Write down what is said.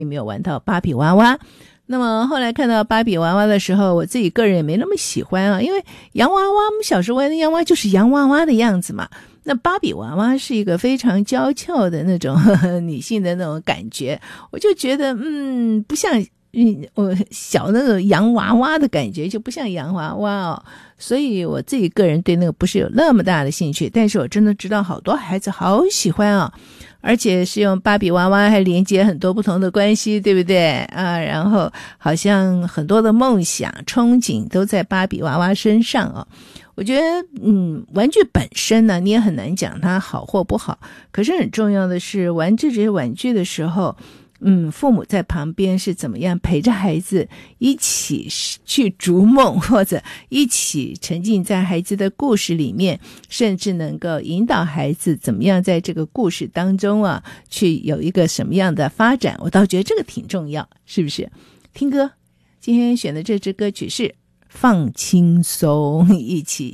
没有玩到芭比娃娃。那么后来看到芭比娃娃的时候，我自己个人也没那么喜欢啊，因为洋娃娃，我们小时候玩的洋娃娃就是洋娃娃的样子嘛。那芭比娃娃是一个非常娇俏的那种女性的那种感觉，我就觉得不像我小那种洋娃娃的感觉，就不像洋娃娃哦。所以我自己个人对那个不是有那么大的兴趣，但是我真的知道好多孩子好喜欢啊，而且是用芭比娃娃还连接很多不同的关系，对不对啊？然后好像很多的梦想憧憬都在芭比娃娃身上啊。我觉得玩具本身呢，你也很难讲它好或不好，可是很重要的是玩这些玩具的时候，父母在旁边是怎么样陪着孩子一起去逐梦，或者一起沉浸在孩子的故事里面，甚至能够引导孩子怎么样在这个故事当中啊，去有一个什么样的发展，我倒觉得这个挺重要，是不是？听歌，今天选的这支歌曲是放轻松，一起